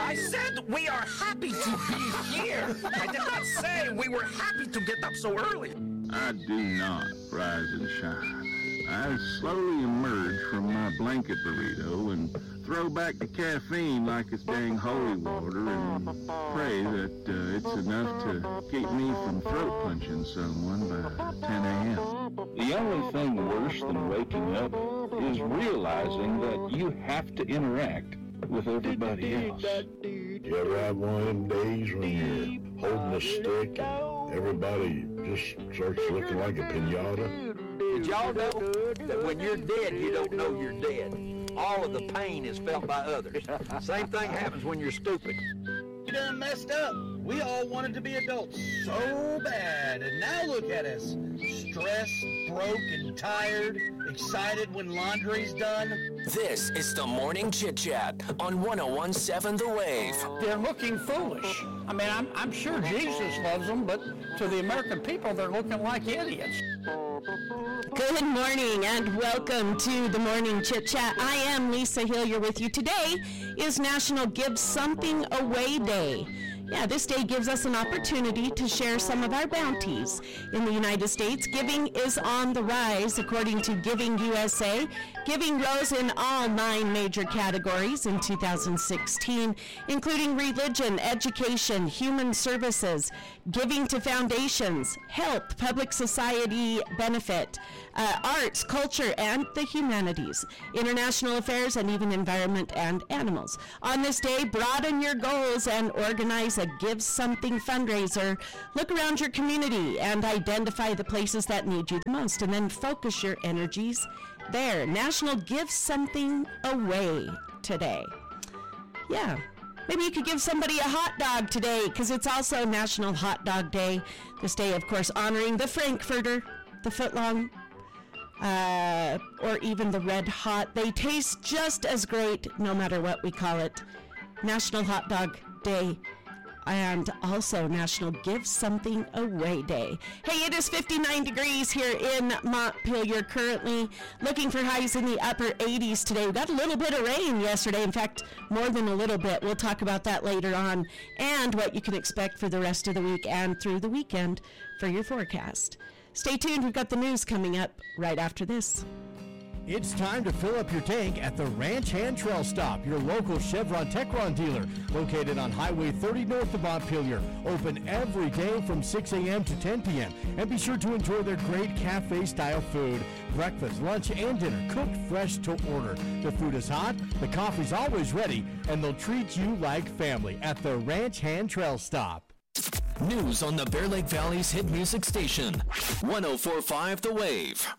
I said we are happy to be here. I did not say we were happy to get up so early. I do not rise and shine. I slowly emerge from my blanket burrito and throw back the caffeine like it's dang holy water and pray that it's enough to keep me from throat punching someone by 10 a.m. The only thing worse than waking up is realizing that you have to interact with everybody else. You ever have one of them days when you're holding a stick and everybody just starts looking like a pinata? Did y'all know that when you're dead, you don't know you're dead? All of the pain is felt by others. Same thing happens when you're stupid. We done messed up. We all wanted to be adults so bad, and now look at us. Stressed, broke, and tired, excited when laundry's done. This is the Morning Chit Chat on 101.7 The Wave. They're looking foolish. I mean, I'm sure Jesus loves them, but to the American people, they're looking like idiots. Good morning and welcome to the Morning Chit Chat. I am Lisa Hillier with you. Today is National Give Something Away Day. Yeah, this day gives us an opportunity to share some of our bounties. In the United States, giving is on the rise. According to Giving USA, giving rose in all 9 major categories in 2016, including religion, education, human services, giving to foundations, health, public society benefit, arts, culture, and the humanities, international affairs, and even environment and animals. On this day, broaden your goals and organize a Give Something fundraiser. Look around your community and identify the places that need you the most, and then focus your energies there. National Give Something Away today. Yeah. Maybe you could give somebody a hot dog today, because it's also National Hot Dog Day. This day, of course, honoring the Frankfurter, the footlong, or even the Red Hot. They taste just as great no matter what we call it. National Hot Dog Day. And also National Give Something Away Day. Hey, it is 59 degrees here in Montpelier currently. Looking for highs in the upper 80s today. We got a little bit of rain yesterday. In fact, more than a little bit. We'll talk about that later on. And what you can expect for the rest of the week and through the weekend for your forecast. Stay tuned. We've got the news coming up right after this. It's time to fill up your tank at the Ranch Hand Trail Stop, your local Chevron Techron dealer, located on Highway 30 north of Montpelier. Open every day from 6 a.m. to 10 p.m. And be sure to enjoy their great cafe-style food. Breakfast, lunch, and dinner cooked fresh to order. The food is hot, the coffee's always ready, and they'll treat you like family at the Ranch Hand Trail Stop. News on the Bear Lake Valley's hit music station, 104.5 The Wave.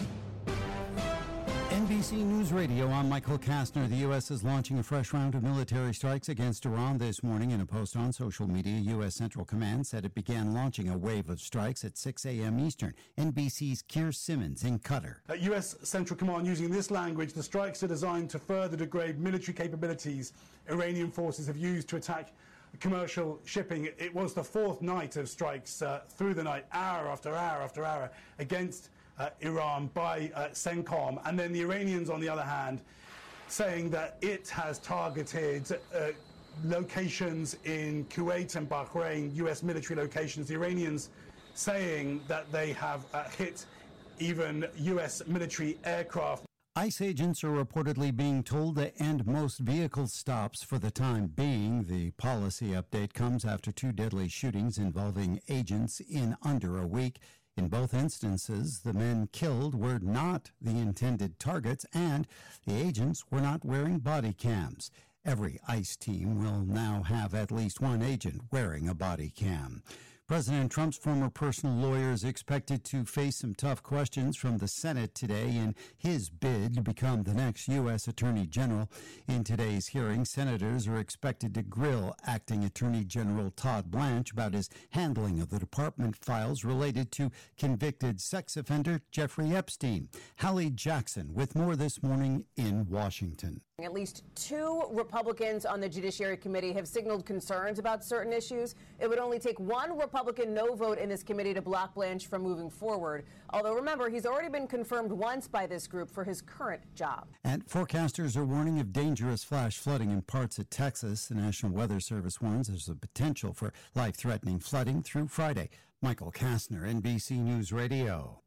NBC News Radio, I'm Michael Kastner. The U.S. is launching a fresh round of military strikes against Iran this morning. In a post on social media, U.S. Central Command said it began launching a wave of strikes at 6 a.m. Eastern. NBC's Keir Simmons in Qatar. At U.S. Central Command, using this language, the strikes are designed to further degrade military capabilities Iranian forces have used to attack commercial shipping. It was the 4th night of strikes through the night, hour after hour after hour, against Iran by CENTCOM, and then the Iranians, on the other hand, saying that it has targeted locations in Kuwait and Bahrain, U.S. military locations. The Iranians saying that they have hit even U.S. military aircraft. ICE agents are reportedly being told to end most vehicle stops for the time being. The policy update comes after 2 deadly shootings involving agents in under a week. In both instances, the men killed were not the intended targets, and the agents were not wearing body cams. Every ICE team will now have at least one agent wearing a body cam. President Trump's former personal lawyer is expected to face some tough questions from the Senate today in his bid to become the next U.S. Attorney General. In today's hearing, senators are expected to grill Acting Attorney General Todd Blanche about his handling of the department files related to convicted sex offender Jeffrey Epstein. Hallie Jackson with more this morning in Washington. At least 2 Republicans on the Judiciary Committee have signaled concerns about certain issues. It would only take 1 Republican no vote in this committee to block Blanche from moving forward. Although, remember, he's already been confirmed once by this group for his current job. And forecasters are warning of dangerous flash flooding in parts of Texas. The National Weather Service warns there's a potential for life-threatening flooding through Friday. Michael Kastner, NBC News Radio.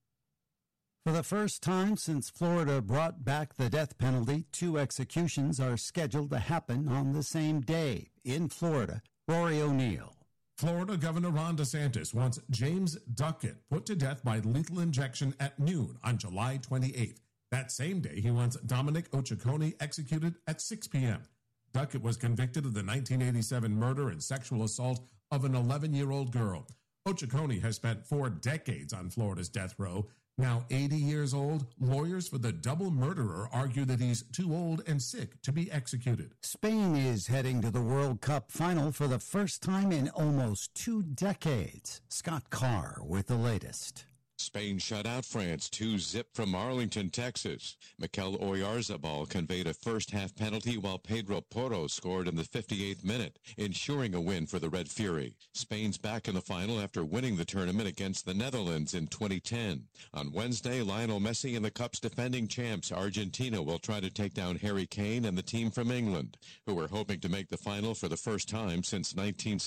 For the first time since Florida brought back the death penalty, 2 executions are scheduled to happen on the same day. In Florida, Rory O'Neill. Florida Governor Ron DeSantis wants James Duckett put to death by lethal injection at noon on July 28th. That same day, he wants Dominic Occhiaconi executed at 6 p.m. Duckett was convicted of the 1987 murder and sexual assault of an 11-year-old girl. Occhiaconi has spent 4 decades on Florida's death row. Now 80 years old, lawyers for the double murderer argue that he's too old and sick to be executed. Spain is heading to the World Cup final for the first time in almost 2 decades. Scott Carr with the latest. Spain shut out France 2-0 from Arlington, Texas. Mikel Oyarzabal conveyed a first-half penalty while Pedro Porro scored in the 58th minute, ensuring a win for the Red Fury. Spain's back in the final after winning the tournament against the Netherlands in 2010. On Wednesday, Lionel Messi and the Cup's defending champs Argentina will try to take down Harry Kane and the team from England, who are hoping to make the final for the first time since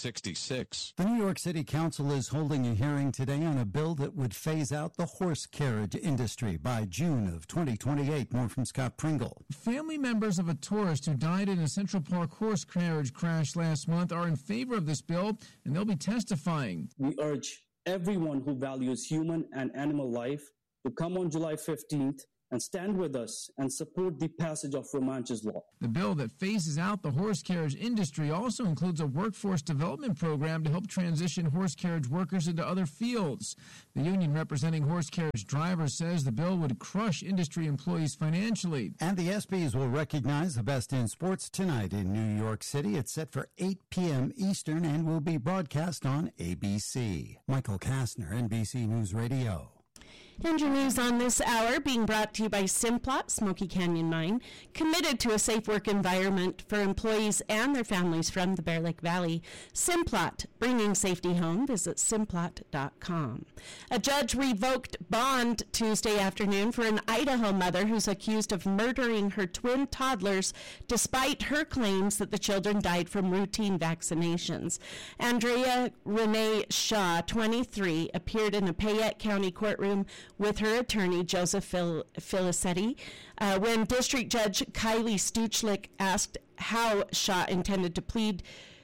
1966. The New York City Council is holding a hearing today on a bill that would phase out the horse carriage industry by June of 2028. More from Scott Pringle. Family members of a tourist who died in a Central Park horse carriage crash last month are in favor of this bill, and they'll be testifying. We urge everyone who values human and animal life to come on July 15th and stand with us and support the passage of Romanch's law. The bill that phases out the horse carriage industry also includes a workforce development program to help transition horse carriage workers into other fields. The union representing horse carriage drivers says the bill would crush industry employees financially. And the ESPYs will recognize the best in sports tonight in New York City. It's set for 8 p.m. Eastern and will be broadcast on ABC. Michael Kastner, NBC News Radio. And your news on this hour being brought to you by Simplot Smoky Canyon Mine, committed to a safe work environment for employees and their families from the Bear Lake Valley. Simplot, bringing safety home. Visit simplot.com. A judge revoked bond Tuesday afternoon for an Idaho mother who's accused of murdering her twin toddlers despite her claims that the children died from routine vaccinations. Andrea Renee Shaw, 23, appeared in a Payette County courtroom with her attorney, Joseph Filicetti, when District Judge Kylie Stuchlik asked how Shaw intended to plead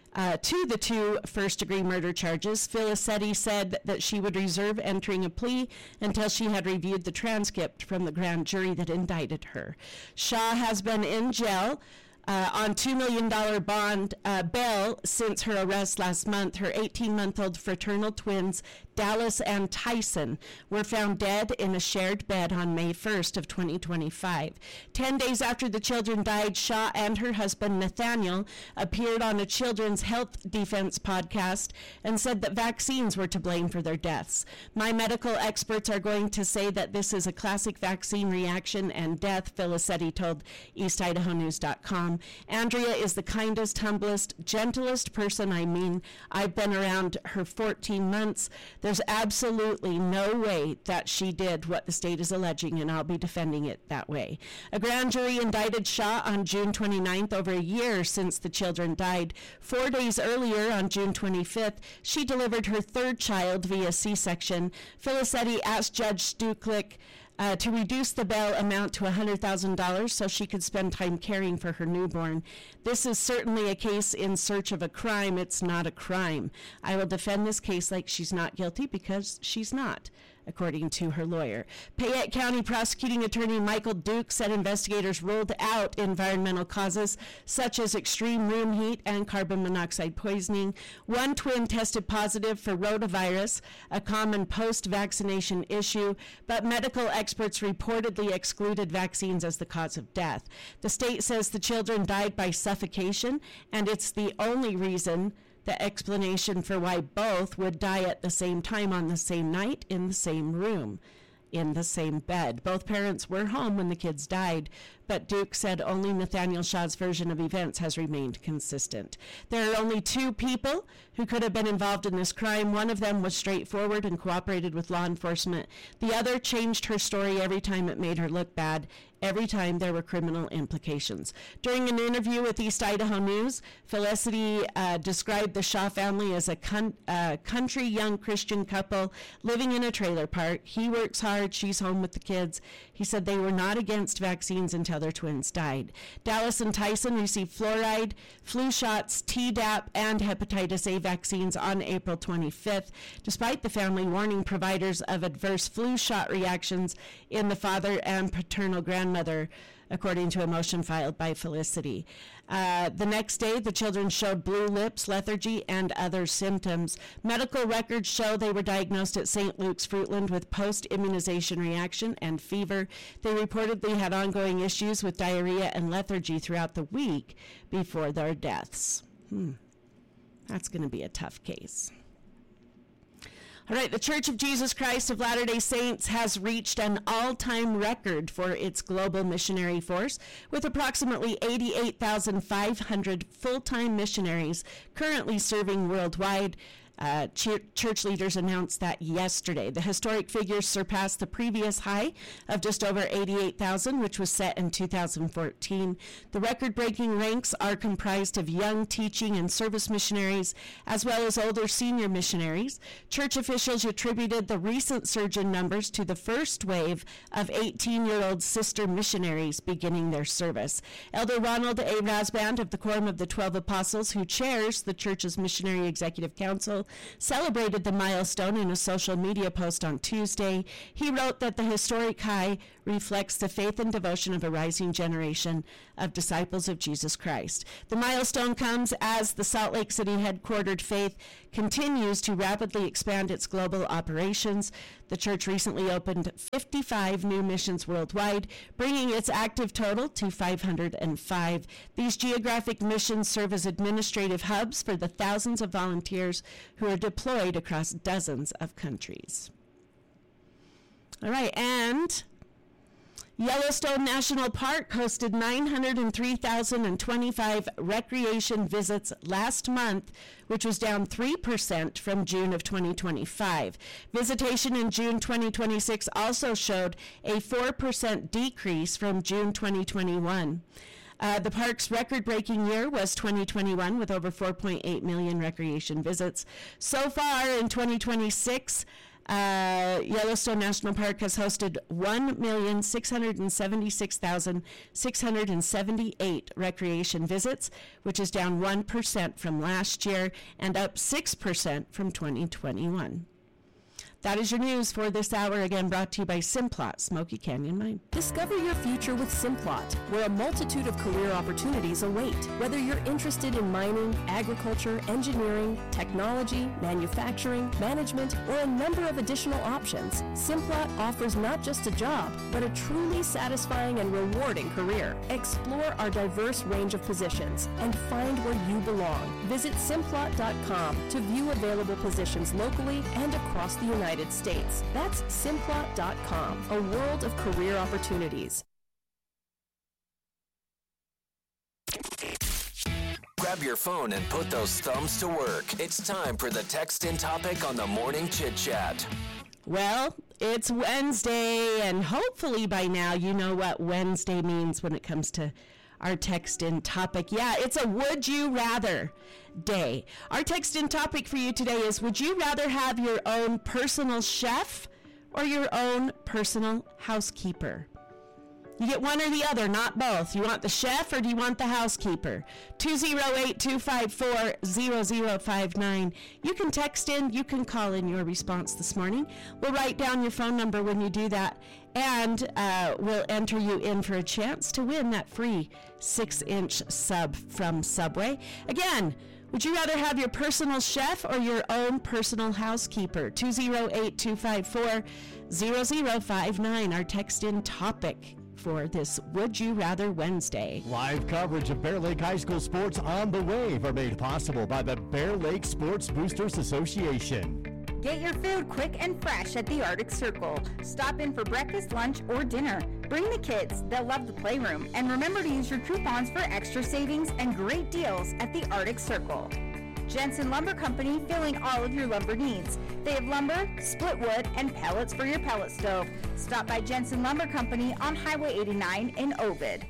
to the 2 first-degree murder charges. Filicetti said that she would reserve entering a plea until she had reviewed the transcript from the grand jury that indicted her. Shaw has been in jail on $2 million bond bail since her arrest last month. Her 18-month-old fraternal twins, Dallas and Tyson, were found dead in a shared bed on May 1st of 2025. 10 days after the children died, Shaw and her husband, Nathaniel, appeared on a Children's Health Defense podcast and said that vaccines were to blame for their deaths. My medical experts are going to say that this is a classic vaccine reaction and death, Filicetti told EastIdahoNews.com. Andrea is the kindest, humblest, gentlest person I mean. I've been around her 14 months. There's absolutely no way that she did what the state is alleging, and I'll be defending it that way. A grand jury indicted Shaw on June 29th, over a year since the children died. 4 days earlier, on June 25th, she delivered her 3rd child via C-section. Filicetti asked Judge Stuchlik to reduce the bail amount to $100,000 so she could spend time caring for her newborn. This is certainly a case in search of a crime. It's not a crime. I will defend this case like she's not guilty because she's not, according to her lawyer. Payette County Prosecuting Attorney Michael Duke said investigators ruled out environmental causes such as extreme room heat and carbon monoxide poisoning. 1 twin tested positive for rotavirus, a common post-vaccination issue, but medical experts reportedly excluded vaccines as the cause of death. The state says the children died by suffocation, and it's the only reason, the explanation for why both would die at the same time on the same night in the same room, in the same bed. Both parents were home when the kids died. but Duke said only Nathaniel Shaw's version of events has remained consistent. There are only 2 people who could have been involved in this crime. One of them was straightforward and cooperated with law enforcement. The other changed her story every time it made her look bad, every time there were criminal implications. During an interview with East Idaho News, Felicity described the Shaw family as a country young Christian couple living in a trailer park. He works hard, she's home with the kids. He said they were not against vaccines until their twins died. Dallas and Tyson received fluoride, flu shots, Tdap, and hepatitis A vaccines on April 25th, despite the family warning providers of adverse flu shot reactions in the father and paternal grandmother, according to a motion filed by Felicity. The next day, the children showed blue lips, lethargy, and other symptoms. Medical records show they were diagnosed at St. Luke's Fruitland with post-immunization reaction and fever. They reportedly had ongoing issues with diarrhea and lethargy throughout the week before their deaths. That's going to be a tough case. All right, the Church of Jesus Christ of Latter-day Saints has reached an all-time record for its global missionary force, with approximately 88,500 full-time missionaries currently serving worldwide. Church leaders announced that yesterday. The historic figures surpassed the previous high of just over 88,000, which was set in 2014. The record-breaking ranks are comprised of young teaching and service missionaries, as well as older senior missionaries. Church officials attributed the recent surge in numbers to the first wave of 18-year-old sister missionaries beginning their service. Elder Ronald A. Rasband of the Quorum of the 12 Apostles, who chairs the Church's Missionary Executive Council, celebrated the milestone in a social media post on Tuesday. He wrote that the historic high reflects the faith and devotion of a rising generation of disciples of Jesus Christ. The milestone comes as the Salt Lake City headquartered faith continues to rapidly expand its global operations. The church recently opened 55 new missions worldwide, bringing its active total to 505. These geographic missions serve as administrative hubs for the thousands of volunteers who are deployed across dozens of countries. All right, and Yellowstone National Park hosted 903,025 recreation visits last month, which was down 3% from June of 2025. Visitation in June 2026 also showed a 4% decrease from June 2021. The park's record-breaking year was 2021, with over 4.8 million recreation visits. So far in 2026, Yellowstone National Park has hosted 1,676,678 recreation visits, which is down 1% from last year and up 6% from 2021. That is your news for this hour, again brought to you by Simplot, Smoky Canyon Mine. Discover your future with Simplot, where a multitude of career opportunities await. Whether you're interested in mining, agriculture, engineering, technology, manufacturing, management, or a number of additional options, Simplot offers not just a job, but a truly satisfying and rewarding career. Explore our diverse range of positions and find where you belong. Visit Simplot.com to view available positions locally and across the United States. That's Simplot.com, a world of career opportunities. Grab your phone and put those thumbs to work. It's time for the Text In topic on the Morning Chit Chat. Well, it's Wednesday, and hopefully by now you know what Wednesday means when it comes to our Text In topic. Yeah, it's a Would You Rather day. Our Text In topic for you today is, would you rather have your own personal chef or your own personal housekeeper? You get one or the other, not both. You want the chef or do you want the housekeeper? 208-254-0059. You can text in, you can call in your response this morning. We'll write down your phone number when you do that, and we'll enter you in for a chance to win that free 6-inch sub from Subway. Again, would you rather have your personal chef or your own personal housekeeper? 208-254-0059, our text in topic for this Would You Rather Wednesday. Live coverage of Bear Lake High School sports on the Wave are made possible by the Bear Lake Sports Boosters Association. Get your food quick and fresh at the Arctic Circle. Stop in for breakfast, lunch, or dinner. Bring the kids, they'll love the playroom, and remember to use your coupons for extra savings and great deals at the Arctic Circle. Jensen Lumber Company, filling all of your lumber needs. They have lumber, split wood, and pellets for your pellet stove. Stop by Jensen Lumber Company on Highway 89 in Ovid.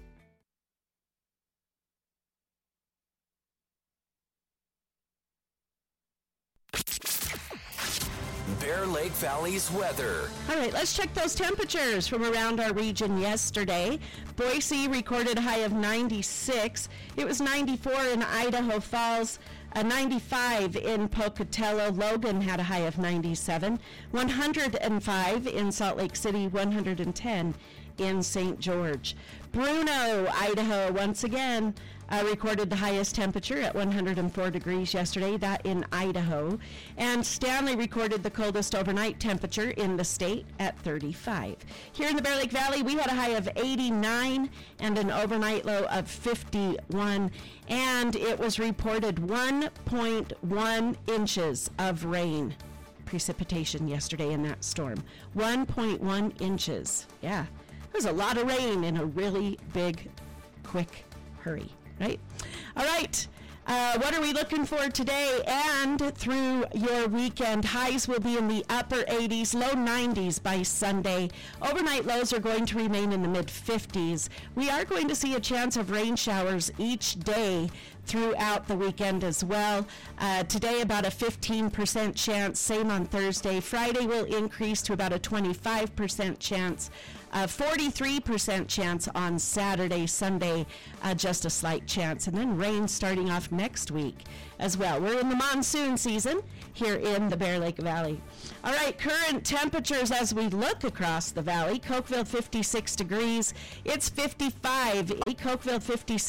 Bear Lake Valley's weather. All right, let's check those temperatures from around our region yesterday. Boise recorded a high of 96. It was 94 in Idaho Falls, 95 in Pocatello. Logan had a high of 97. 105 in Salt Lake City, 110 in St. George. Bruno, Idaho, once again, recorded the highest temperature at 104 degrees yesterday, that in Idaho. And Stanley recorded the coldest overnight temperature in the state at 35. Here in the Bear Lake Valley, we had a high of 89 and an overnight low of 51. And it was reported 1.1 inches of rain precipitation yesterday in that storm. 1.1 inches. Yeah, it was a lot of rain in a really big, quick hurry. Right? All right. What are we looking for today and through your weekend? Highs will be in the upper 80s, low 90s by Sunday. Overnight lows are going to remain in the mid-50s. We are going to see a chance of rain showers each day throughout the weekend as well. Today, about a 15% chance, same on Thursday. Friday will increase to about a 25% chance. 43% chance on Saturday. Sunday, just a slight chance. And then rain starting off next week as well. We're in the monsoon season here in the Bear Lake Valley. All right, current temperatures as we look across the valley. Cokeville 56 degrees. It's 55. Cokeville 56.